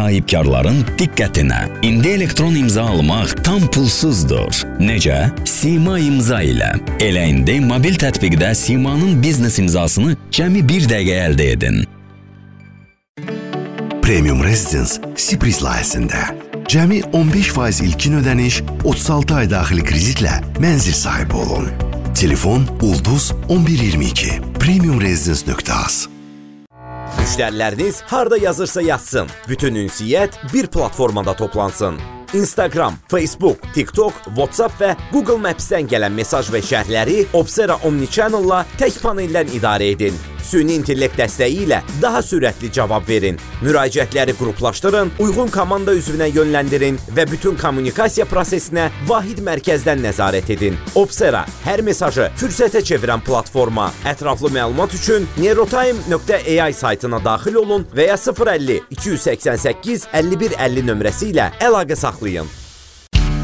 sahibkarların diqqətinə. İndi elektron imza almaq tam pulsuzdur. Necə? Sima imza ilə. Elə indi mobil tətbiqdə Sima'nın biznes imzasını cəmi 1 dəqiqə əldə edin. Premium Residence Sipris layihəsində cəmi 15% ilkin ödəniş, 36 ay daxili kreditlə mənzil sahibi olun. Telefon Ulduz 1122 premiumresidence.az. Müştəriləriniz harda yazırsa yazsın. Bütün ünsiyyət bir platformada toplansın. Instagram, Facebook, TikTok, WhatsApp və Google Maps-dən gələn mesaj və şərhləri Opsera Omnichannel-la tək paneldən idarə edin. Süni intellekt dəstəyi ilə daha sürətli cavab verin. Müraciətləri qruplaşdırın, uyğun komanda üzvünə yönləndirin və bütün kommunikasiya prosesinə vahid mərkəzdən nəzarət edin. Opsera hər mesajı fürsətə çevirən platforma. Ətraflı məlumat üçün neurotime.ai saytına daxil olun və ya 050 288 5150 nömrəsi ilə əlaqə saxlayın.